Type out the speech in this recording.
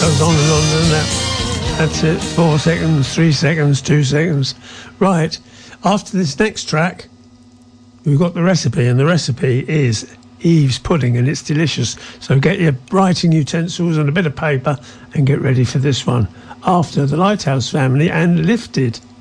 goes on and on and that. That's it. 4 seconds, 3 seconds, 2 seconds. Right. After this next track, we've got the recipe, and the recipe is Eve's pudding, and it's delicious. So get your writing utensils and a bit of paper and get ready for this one. After the Lighthouse Family and Lifted.